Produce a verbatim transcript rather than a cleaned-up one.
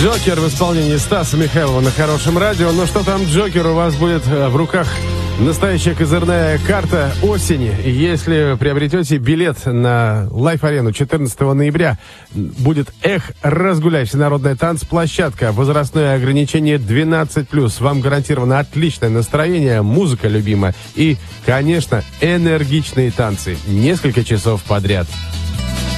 Джокер в исполнении Стаса Михайлова на Хорошем радио. Ну что там, Джокер, у вас будет в руках настоящая козырная карта осени. Если приобретете билет на Лайф-арену четырнадцатого ноября, будет «Эх, разгуляй», всенародная танцплощадка, возрастное ограничение двенадцать плюс. Вам гарантировано отличное настроение, музыка любимая и, конечно, энергичные танцы. Несколько часов подряд.